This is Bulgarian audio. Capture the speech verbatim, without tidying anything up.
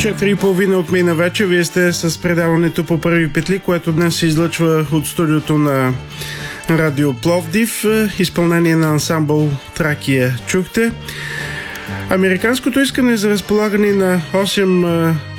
четири и половина отмина вече. Вие сте с предаването по Първи петли, което днес се излъчва от студиото на Радио Пловдив. Изпълнение на ансамбъл Тракия чухте. Американското искане за разполагане на осем